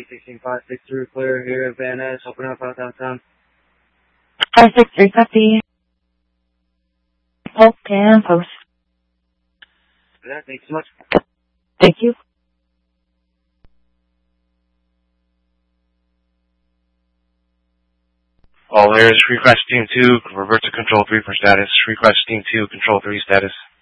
16563 clear here at Van Ness. Open up out downtown. 563 copy. Hold and post. Thanks so much. Thank you. All areas requesting 2, revert to control 3 for status. Requesting 2, control 3 status.